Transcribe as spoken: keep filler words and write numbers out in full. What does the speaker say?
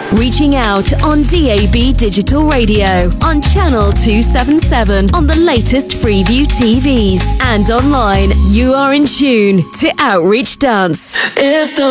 Reaching out on D A B Digital Radio, on Channel two seventy-seven, on the latest Freeview T Vs, and online. You are in tune to Outreach Dance. If the